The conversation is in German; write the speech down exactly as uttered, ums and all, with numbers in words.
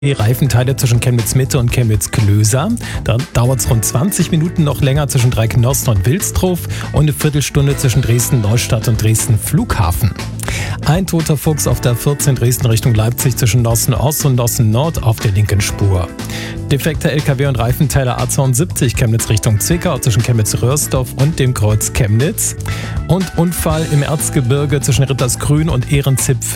Die Reifenteile zwischen Chemnitz-Mitte und Chemnitz-Klöser. Da dauert es rund zwanzig Minuten noch länger zwischen Dreiknostre und Wilsdruf und eine Viertelstunde zwischen Dresden-Neustadt und Dresden-Flughafen. Ein toter Fuchs auf der vierzehn Dresden Richtung Leipzig zwischen Nossen-Ost und Nossen-Nord auf der linken Spur. Defekter L K W und Reifenteile A zweiundsiebzig Chemnitz Richtung Zwickau zwischen Chemnitz-Röhrsdorf und dem Kreuz Chemnitz. Und Unfall im Erzgebirge zwischen Rittersgrün und Ehrenzipfel.